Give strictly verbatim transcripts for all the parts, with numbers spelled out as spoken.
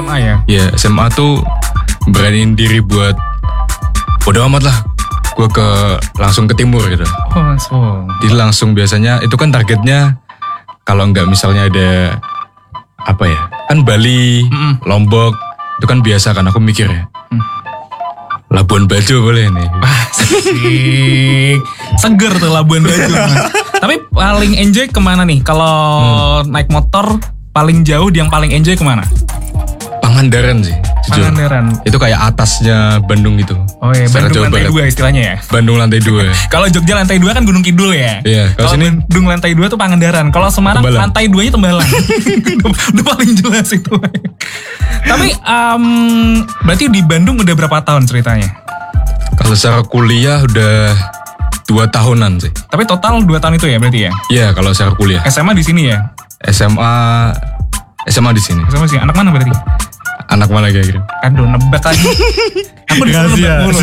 M A ya? Ya S M A tuh beraniin diri buat bodo amat lah. Gue ke langsung ke timur gitu. Oh langsung. Jadi langsung biasanya itu kan targetnya kalau nggak misalnya ada apa ya? Kan Bali, Mm-mm. Lombok itu kan biasa kan aku mikir ya. Mm. Labuan Bajo boleh nih. Asik. Seger tuh Labuan Bajo. Tapi paling enjoy kemana nih? Kalau Hmm. naik motor paling jauh yang paling enjoy kemana? Pangandaran sih, jujur. Pangandaran. Itu kayak atasnya Bandung gitu. Oh iya, Secara Bandung Jawa lantai Barat. dua istilahnya ya. Bandung lantai dua. Kalau Jogja lantai dua kan Gunung Kidul ya. Iya, kalau Kalau sini Bandung lantai dua tuh Pangandaran. Kalau Semarang Tembalang. lantai duanya Tembalang. udah, udah paling jelas itu. Tapi um, berarti di Bandung udah berapa tahun ceritanya? kalau secara kuliah udah dua tahunan sih. Tapi total dua tahun itu ya berarti ya? Iya, kalau secara kuliah. S M A di sini ya? S M A S M A di sini. S M A sih. Anak mana berarti? Anak mana kira-kira? Aduh, nebak lagi. Aku disuruh nebak mulu.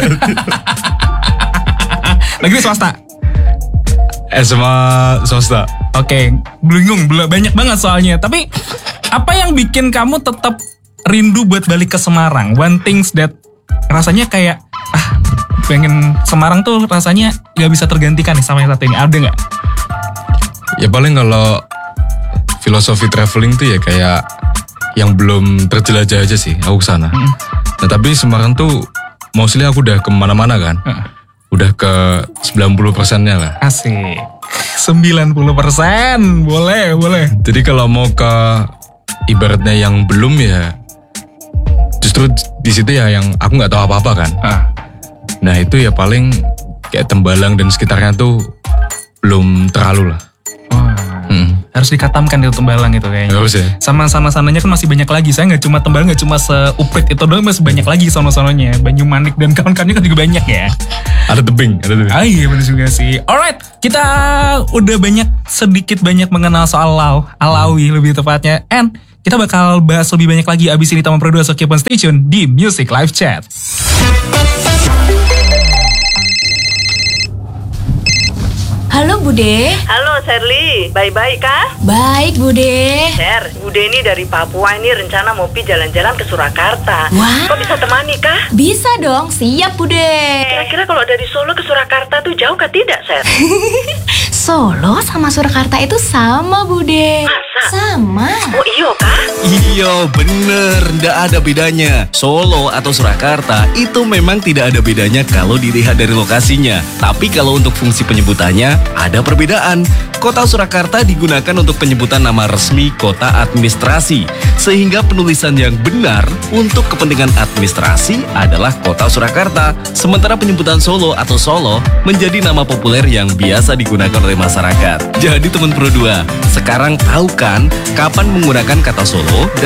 Negeri swasta? S M A swasta. Oke, bingung, belum banyak banget soalnya. Tapi apa yang bikin kamu tetap rindu buat balik ke Semarang? One things that rasanya kayak ah pengen Semarang tuh rasanya gak bisa tergantikan nih sama yang satu ini. Ada nggak? Ya paling kalau filosofi traveling tuh ya kayak yang belum terjelajah aja sih, aku kesana. Mm. Nah tapi Semarang tuh mostly aku udah kemana-mana kan. Uh. Udah ke sembilan puluh persennya lah. Asik. sembilan puluh persen. Boleh, boleh. Jadi kalau mau ke ibaratnya yang belum ya, justru di situ ya yang aku nggak tahu apa-apa kan. Ah. Nah itu ya paling kayak Tembalang dan sekitarnya tuh belum terlalu lah. Wah. Hmm. Harus dikatamkan itu Tembalang itu kayaknya. Harus ya. Sama sana-sananya kan masih banyak lagi. Saya nggak cuma Tembalang, nggak cuma seuprit itu doang, masih banyak lagi sono-sononya. Banyumanik dan kawan-kawannya kan juga banyak ya. Ada tebing, ada tebing. Ah iya bener juga sih. Alright, kita udah banyak sedikit banyak mengenal soal Lau, Alawi lebih tepatnya. And kita bakal bahas lebih banyak lagi abis ini Taman Pro dua, so keep on stay tune di Music Live Chat. Halo Bude. Halo Sherly, baik-baik kah? Baik Bude. Sher, Bude ini dari Papua ini rencana mau pi jalan-jalan ke Surakarta. Wah. Kok bisa temani kah? Bisa dong, siap Bude. Kira-kira kalau dari Solo ke Surakarta tuh jauh kah tidak, Sher? Solo sama Surakarta itu sama Bude. Masa? Sama. Oh iyo kah? Iya bener, ndak ada bedanya. Solo atau Surakarta itu memang tidak ada bedanya kalau dilihat dari lokasinya. Tapi kalau untuk fungsi penyebutannya ada perbedaan. Kota Surakarta digunakan untuk penyebutan nama resmi kota administrasi. Sehingga penulisan yang benar untuk kepentingan administrasi adalah kota Surakarta. Sementara penyebutan Solo atau Solo menjadi nama populer yang biasa digunakan oleh masyarakat. Jadi teman Pro dua, sekarang tahu kan kapan menggunakan kata Solo